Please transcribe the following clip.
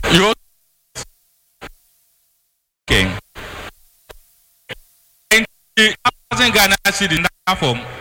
You okay? 1,000 Ghana cedi in that form.